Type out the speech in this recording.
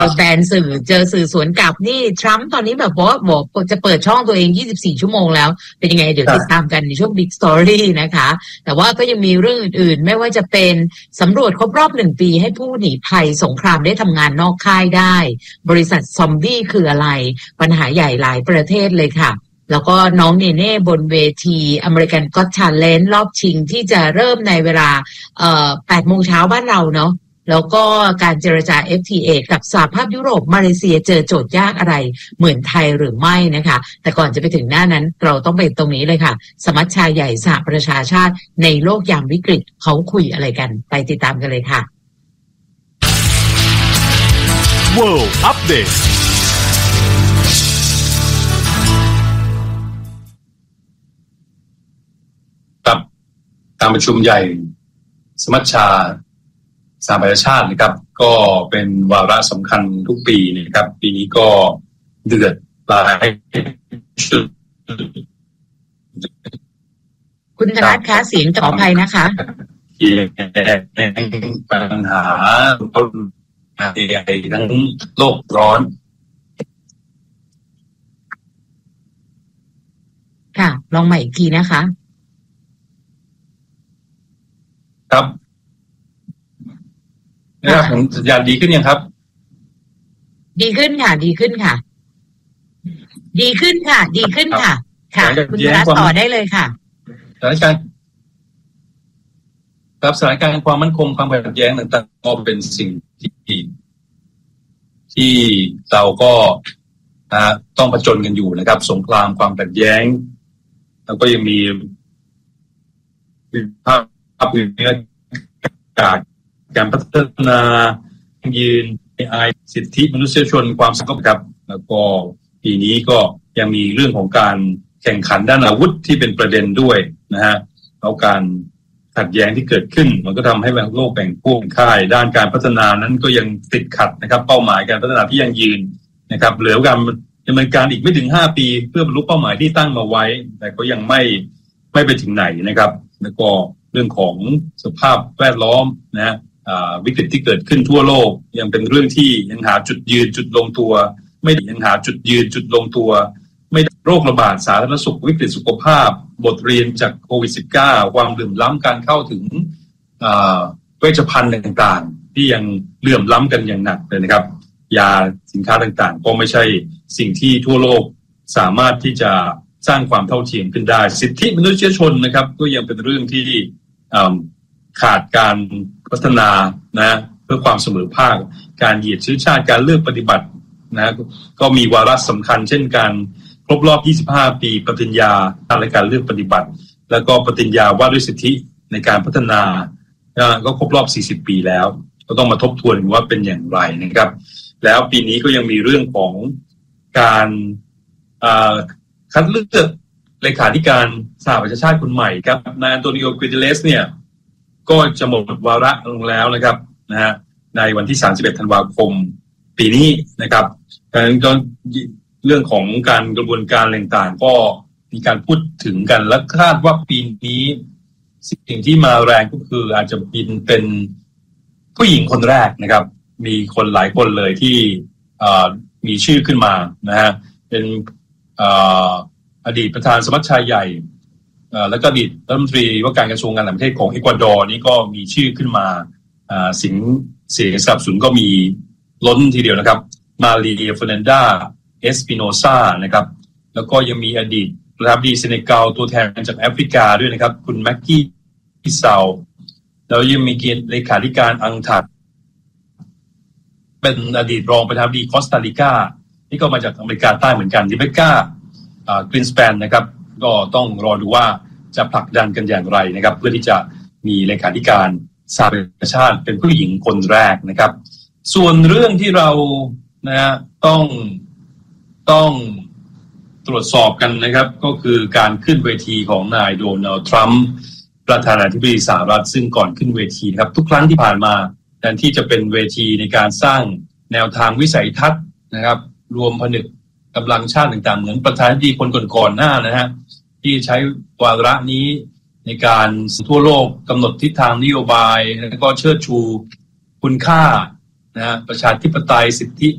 แบนสื่อเจอสื่อสวนกลับนี่ทรัมป์ตอนนี้แบบบอกจะเปิดช่องตัวเอง24ชั่วโมงแล้วเป็นยังไงเดี๋ยวติดตามกันในช่วง Big Story นะคะแต่ว่าก็ยังมีเรื่องอื่นๆไม่ว่าจะเป็นสำรวจครบรอบ1 ปีให้ผู้หนีภัยสงครามได้ทำงานนอกค่ายได้บริษัทซอมบี้คืออะไรปัญหาใหญ่หลายประเทศเลยค่ะแล้วก็น้องเนเน่บนเวทีอเมริกันก็อต ทาเลนต์รอบชิงที่จะเริ่มในเวลา8 โมงเช้าบ้านเราเนาะแล้วก็การเจรจา FTA กับสหภาพยุโรปมาเลเซียเจอโจทย์ยากอะไรเหมือนไทยหรือไม่นะคะแต่ก่อนจะไปถึงหน้านั้นเราต้องไปตรงนี้เลยค่ะสมัชชาใหญ่สหประชาชาติในโลกยามวิกฤตเขาคุยอะไรกันไปติดตามกันเลยค่ะ World Update ครับการประชุมใหญ่สมัชชาสหประชาชาตินะครับก็เป็นวาระสำคัญทุกปีนะครับปีนี้ก็เดือดหลายชุดคุณธนัทคะเสียงขออภัยนะคะปัญหาใหญ่ทั้งโลกร้อนค่ะลองใหม่อีกทีนะคะครับนะครับผมสัญญาณดีขึ้นยังครับดีขึ้นค่ะดีขึ้นค่ะดีขึ้นค่ะดีขึ้นค่ะค่ะคุณธนัทต่อได้เลยค่ะสถานการณ์ครับสถานการณ์ความมั่นคงความขัดแย้งต่างๆก็เป็นสิ่งที่เราก็ต้องผจญกันอยู่นะครับสงครามความขัดแย้งแล้วก็ยังมีภาพการพัฒนายืน AI สิทธิมนุษยชนความสงบครับแล้วก็ปีนี้ก็ยังมีเรื่องของการแข่งขันด้านอาวุธที่เป็นประเด็นด้วยนะฮะแล้วการขัดแย้งที่เกิดขึ้นมันก็ทำให้โลกแบ่งพวกค่ายด้านการพัฒนานั้นก็ยังติดขัดนะครับเป้าหมายการพัฒนาที่ยังยืนนะครับเหลือการดำเนินการอีกไม่ถึง5 ปีเพื่อบรรลุเป้าหมายที่ตั้งมาไว้แต่ก็ยังไม่ไปถึงไหนนะครับแล้วก็เรื่องของสภาพแวดล้อมนะวิกฤตที่เกิดขึ้นทั่วโลกยังเป็นเรื่องที่ยังหาจุดยืนจุดลงตัวไม่ยังหาจุดยืนจุดลงตัวไม่โรคระบาดสาธารณสุขวิกฤตสุขภาพบทเรียนจากโควิด -19 ความเหลื่อมล้ำการเข้าถึงเวชภัณฑ์ต่างๆที่ยังเหลื่อมล้ำกันอย่างหนักเลยนะครับยาสินค้าต่างๆก็ไม่ใช่สิ่งที่ทั่วโลกสามารถที่จะสร้างความเท่าเทียมขึ้นได้สิทธิมนุษยชนนะครับก็ยังเป็นเรื่องที่ขาดการพัฒนานะเพื่อความเสมอภาคการเหยียดเชื้อชาติการเลือกปฏิบัตินะก็มีวาระสำคัญเช่นการครบรอบ25 ปีปฏิญญาและการเลือกปฏิบัติแล้วก็ปฏิญญาว่าด้วยสิทธิในการพัฒนาก็ครบรอบ40 ปีแล้วก็ต้องมาทบทวนว่าเป็นอย่างไรนะครับแล้วปีนี้ก็ยังมีเรื่องของการคัดเลือกเลขาธิการสหประชาชาติคนใหม่ครับนายอันโตนิโอ กูเตเรสเนี่ยก็จะหมดวาระลงแล้วนะครับนะฮะในวันที่31 ธันวาคมปีนี้นะครับดังนั้นก็เรื่องของการกระบวนการต่างๆก็มีการพูดถึงกันและคาดว่าปีนี้สิ่งที่มาแรงก็คืออาจจะเป็นผู้หญิงคนแรกนะครับมีคนหลายคนเลยที่มีชื่อขึ้นมานะฮะเป็นอดีตประธานสมัชชาใหญ่แล้วก็อดีตรัฐมนตรีว่าการกระทรวงการต่างประเทศของเอกวาดอร์นี่ก็มีชื่อขึ้นมาเสียงสนับสนุนก็มีล้นทีเดียวนะครับมาเรีย เฟอร์นันดา เอสปิโนซานะครับแล้วก็ยังมีอดีตประธานาธิบดีเซเนกัลตัวแทนจากแอฟริกาด้วยนะครับคุณแม็กกี้พิซาวแล้วยังมีเลขาธิการอังถัดเป็นอดีตรองประธานาธิบดีคอสตาริกานี่ก็มาจากอเมริกาใต้เหมือนกันริเบคก้ากรีนสแปนนะครับก็ต้องรอดูว่าจะผลักดันกันอย่างไรนะครับเพื่อที่จะมีเลขาธิการสหประชาชาติเป็นผู้หญิงคนแรกนะครับส่วนเรื่องที่เรานะฮะต้องตรวจสอบกันนะครับก็คือการขึ้นเวทีของนายโดนัลด์ทรัมป์ประธานาธิบดีสหรัฐซึ่งก่อนขึ้นเวทีนะครับทุกครั้งที่ผ่านมาแทนที่จะเป็นเวทีในการสร้างแนวทางวิสัยทัศน์นะครับรวมผนึกกำลังชาติต่างๆเหมือนประธานาธิบดีคนก่อนๆหน้านะฮะที่ใช้วาระนี้ในการทั่วโลกกำหนดทิศทางนโยบายแล้วก็เชิดชูคุณค่านะฮะประชาธิปไตยสิทธิ